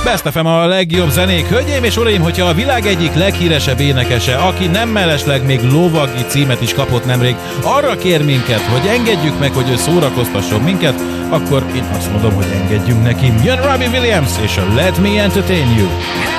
Best FM a legjobb zenék. Hölgyeim és uraim, hogyha a világ egyik leghíresebb énekese, aki nem mellesleg még lovagi címet is kapott nemrég, arra kér minket, hogy engedjük meg, hogy ő szórakoztasson minket, akkor én azt mondom, hogy engedjünk neki. Jön Robbie Williams és a Let Me Entertain You.